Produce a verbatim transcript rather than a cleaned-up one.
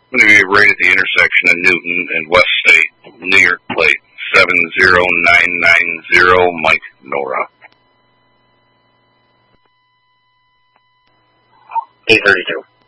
I'm going to be right at the intersection of Newton and West State, New York plate seven zero nine nine zero, Mike Nora. eight thirty-two.